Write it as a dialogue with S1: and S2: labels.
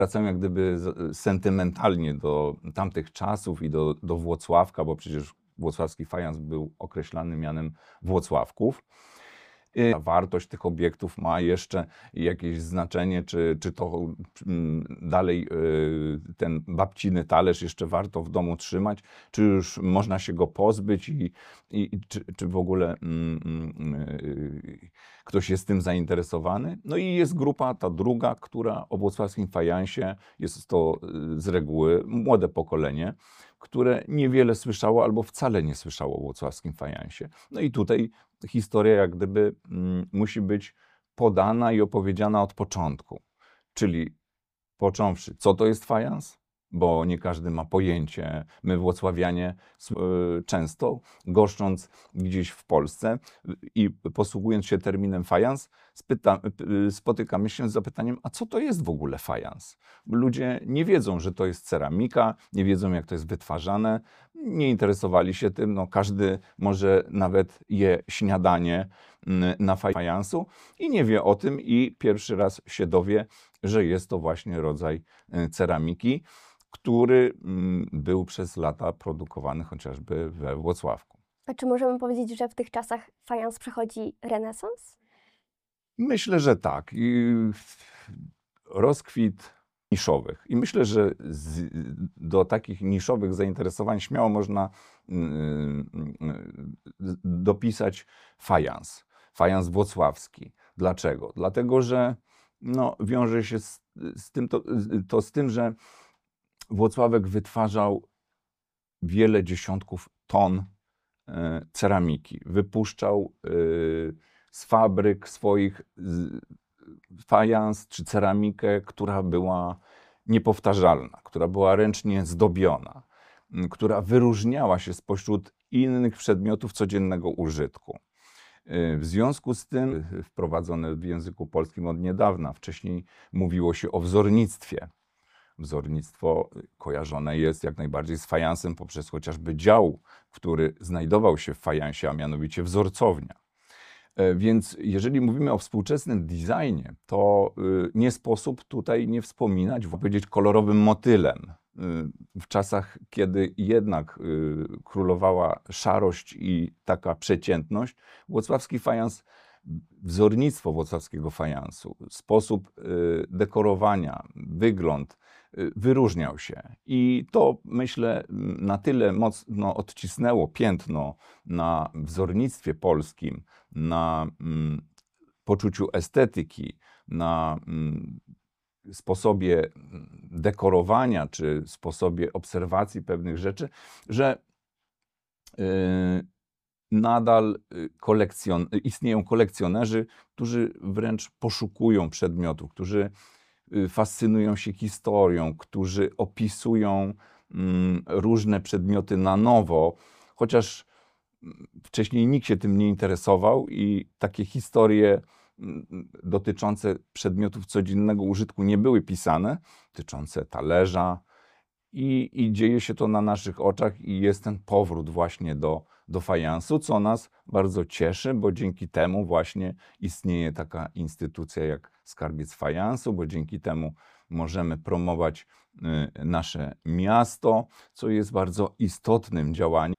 S1: Wracam jak gdyby sentymentalnie do tamtych czasów i do Włocławka, bo przecież włocławski fajans był określany mianem Włocławków. Wartość tych obiektów ma jeszcze jakieś znaczenie, czy to dalej ten babciny talerz jeszcze warto w domu trzymać, czy już można się go pozbyć czy w ogóle ktoś jest tym zainteresowany. No i jest grupa, ta druga, która o włocławskim fajansie, jest to z reguły młode pokolenie, które niewiele słyszało albo wcale nie słyszało o włocławskim fajansie. No i tutaj historia jak gdyby musi być podana i opowiedziana od początku. Czyli począwszy, co to jest fajans? Bo nie każdy ma pojęcie. My włocławianie często, goszcząc gdzieś w Polsce i posługując się terminem fajans, spotykamy się z zapytaniem, a co to jest w ogóle fajans? Ludzie nie wiedzą, że to jest ceramika, nie wiedzą, jak to jest wytwarzane, nie interesowali się tym. No, każdy może nawet je śniadanie na fajansu i nie wie o tym i pierwszy raz się dowie, że jest to właśnie rodzaj ceramiki, który był przez lata produkowany chociażby we Włocławku.
S2: A czy możemy powiedzieć, że w tych czasach fajans przechodzi renesans?
S1: Myślę, że tak. I rozkwit niszowych. I myślę, że do takich niszowych zainteresowań śmiało można dopisać fajans. Fajans włocławski. Dlaczego? Dlatego, że no, wiąże się z tym, że Włocławek wytwarzał wiele dziesiątków ton ceramiki. Wypuszczał z fabryk swoich fajans czy ceramikę, która była niepowtarzalna, która była ręcznie zdobiona, która wyróżniała się spośród innych przedmiotów codziennego użytku. W związku z tym wprowadzone w języku polskim od niedawna, wcześniej mówiło się o wzornictwie. Wzornictwo kojarzone jest jak najbardziej z fajansem poprzez chociażby dział, który znajdował się w fajansie, a mianowicie wzorcownia. Więc jeżeli mówimy o współczesnym designie, to nie sposób tutaj nie wspominać, powiedzieć, kolorowym motylem. W czasach, kiedy jednak królowała szarość i taka przeciętność, włocławski fajans, wzornictwo włocławskiego fajansu, sposób dekorowania, wygląd wyróżniał się. I to, myślę, na tyle mocno odcisnęło piętno na wzornictwie polskim, na poczuciu estetyki, na sposobie dekorowania czy sposobie obserwacji pewnych rzeczy, że nadal istnieją kolekcjonerzy, którzy wręcz poszukują przedmiotów, którzy fascynują się historią, którzy opisują różne przedmioty na nowo, chociaż wcześniej nikt się tym nie interesował i takie historie dotyczące przedmiotów codziennego użytku nie były pisane, dotyczące talerza i dzieje się to na naszych oczach i jest ten powrót właśnie do fajansu, co nas bardzo cieszy, bo dzięki temu właśnie istnieje taka instytucja jak Skarbiec Fajansu, bo dzięki temu możemy promować nasze miasto, co jest bardzo istotnym działaniem.